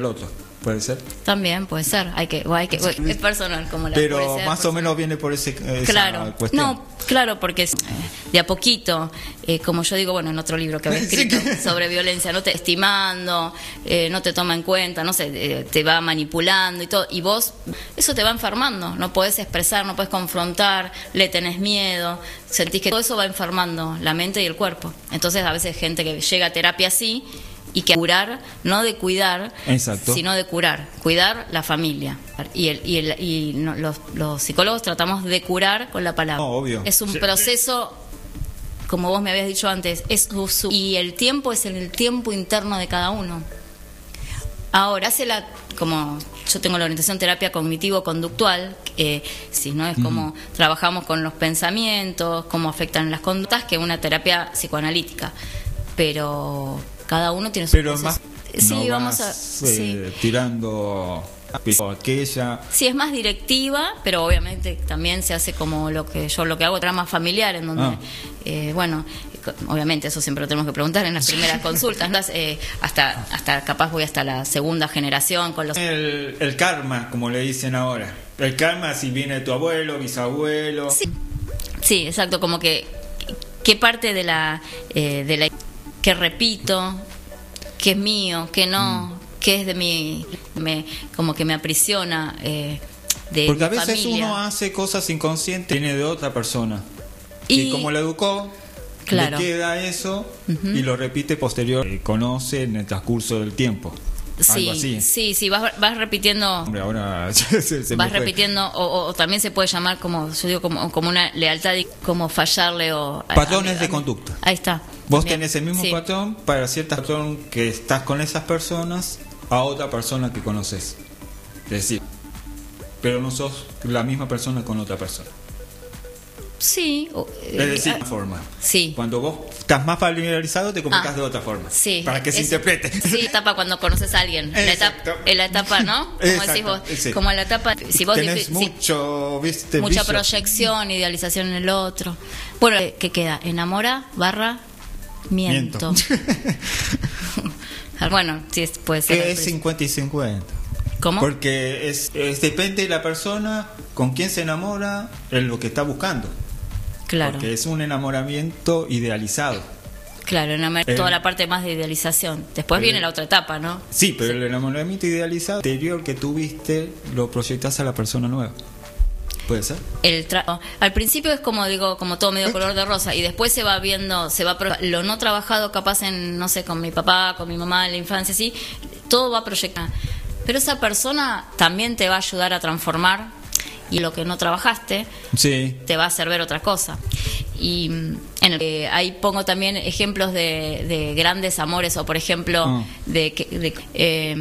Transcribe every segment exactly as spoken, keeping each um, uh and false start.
el otro. ¿Puede ser? También puede ser, hay que, o hay que o es personal como la pero publicidad más personal. o menos viene por ese esa Claro, cuestión. no, claro, porque es, eh, de a poquito, eh, como yo digo, bueno, en otro libro que había escrito Sí, que... sobre violencia, no te estimando, eh, no te toma en cuenta, no sé, eh, te va manipulando y todo, y vos, eso te va enfermando, no podés expresar, no podés confrontar, le tenés miedo, sentís que todo eso va enfermando la mente y el cuerpo. Entonces a veces gente que llega a terapia así, y que curar, no de cuidar, Exacto. sino de curar, cuidar la familia. Y, el, y, el, y no, los, los psicólogos tratamos de curar con la palabra. No, obvio. Es un Sí. proceso, como vos me habías dicho antes, es su, su, y el tiempo es el tiempo interno de cada uno. Ahora, hace la, como yo tengo la orientación terapia cognitivo-conductual, eh, si no es como mm. trabajamos con los pensamientos, cómo afectan las conductas, que una terapia psicoanalítica. Pero cada uno tiene su pero proceso. Más, sí, no vamos vas, a eh, sí. tirando aquella. Sí, es más directiva, pero obviamente también se hace como lo que yo lo que hago, trama familiar, en donde, ah. eh, bueno, obviamente eso siempre lo tenemos que preguntar en las primeras consultas, ¿no? eh, hasta hasta capaz voy hasta la segunda generación con los. El, el karma, como le dicen ahora. El karma, si viene de tu abuelo, bisabuelo. Sí, sí, exacto, como que qué parte de la eh, de la que repito, que es mío, que no, mm. que es de mi, me, como que me aprisiona eh, de porque mi a veces familia. Uno hace cosas inconscientes, viene de otra persona y, y como lo educó, claro. le queda eso uh-huh. y lo repite posterior, eh, conoce en el transcurso del tiempo. Sí, algo así. sí, sí, vas, vas repitiendo. Hombre, ahora se, se vas repitiendo, o, o, o también se puede llamar como, yo digo, como, como una lealtad, y como fallarle o. Patrones a, a, de a, conducta. Ahí está. Vos Bien. tenés el mismo sí. patrón para ciertas patrón que estás con esas personas a otra persona que conoces. Es decir, pero no sos la misma persona con otra persona. Sí. O, eh, es decir, una forma. Sí. Cuando vos estás más familiarizado, te comunicas ah, de otra forma. Sí. Para que se es, interprete. Sí, etapa cuando conoces a alguien. La etapa, en la etapa, ¿no? Como Exacto, decís vos. Sí. Como en la etapa. Si vos tenés si, mucho, viste, mucha vicio. proyección, idealización en el otro. Bueno, ¿qué queda? Enamora barra miento. miento. Bueno, sí, puede ser. Que es cincuenta y cincuenta. ¿Cómo? Porque es, es depende de la persona con quien se enamora, en lo que está buscando. Claro. Porque es un enamoramiento idealizado. Claro, enamor- eh, toda la parte más de idealización. Después eh, viene la otra etapa, ¿no? Sí, pero sí. el enamoramiento idealizado anterior que tuviste lo proyectas a la persona nueva. ¿Puede ser? El tra- al principio es como digo, como todo medio color de rosa, y después se va viendo, se va pro- lo no trabajado capaz en, no sé, con mi papá, con mi mamá en la infancia, así, todo va proyectado. Pero esa persona también te va a ayudar a transformar, y lo que no trabajaste sí. te va a hacer ver otra cosa. Y en el, eh, ahí pongo también ejemplos de, de grandes amores, o por ejemplo, oh. de, de eh,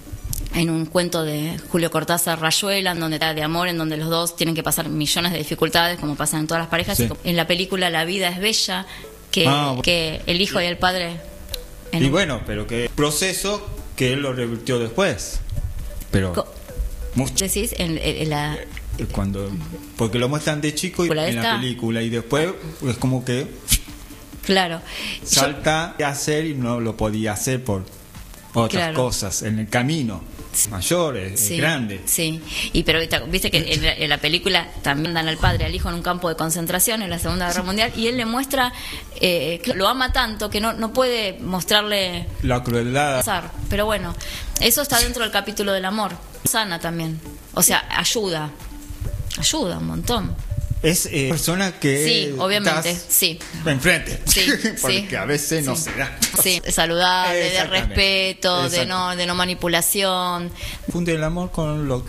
en un cuento de Julio Cortázar, Rayuela, en donde está de amor, en donde los dos tienen que pasar millones de dificultades, como pasan en todas las parejas. Sí. En la película La vida es bella, que, ah, bueno. que el hijo y el padre... Y un... bueno, pero que proceso que él lo revirtió después. Pero... Co- mucho. ¿Decís? En, en la... Cuando, porque lo muestran de chico y, en esta? la película, y después es como que claro salta Yo, a hacer y no lo podía hacer por otras claro. cosas en el camino sí. mayor, es, sí, es grande. Sí, y pero viste que en la, en la película también dan al padre al hijo en un campo de concentración en la Segunda Guerra Mundial, y él le muestra, eh, lo ama tanto que no, no puede mostrarle la crueldad. Pero bueno, eso está dentro del capítulo del amor. Sana también, o sea, ayuda. Ayuda un montón. Es eh, persona que sí, obviamente, sí. enfrente, sí, porque sí, a veces no sí. se da. Sí, saludable, de respeto, de no, de no manipulación. Funde el amor con lo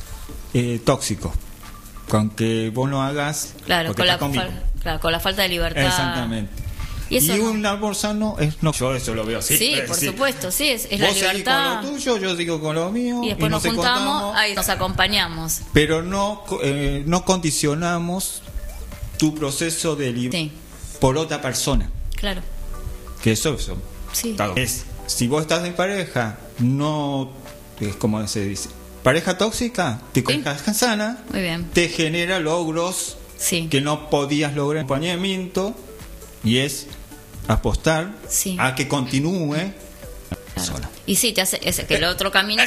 eh, tóxico, con que vos no hagas. Claro, con la, fal- claro, con la falta de libertad. Exactamente. Y, eso y no. un amor sano es no. Yo eso lo veo así. Sí, es por decir, supuesto, sí, es, es la vos libertad. Vos seguís con lo tuyo, yo sigo con lo mío. Y después y nos, nos juntamos, contamos, ahí nos acompañamos. Pero no, eh, no condicionamos tu proceso de libertad sí. por otra persona. Claro. Que eso, eso sí. es. Si vos estás en pareja, no es como se dice. Pareja tóxica, te pareja sí. sana, muy bien. Te genera logros sí. que no podías lograr en acompañamiento, y es apostar sí. a que continúe claro. y sí, te hace es que el otro camino